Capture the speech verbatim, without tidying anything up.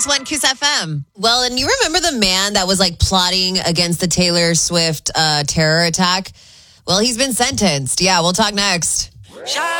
ninety-six point one Kiss F M. Well, and you remember the man that was like plotting against the Taylor Swift uh, terror attack? Well, he's been sentenced. Yeah, we'll talk next.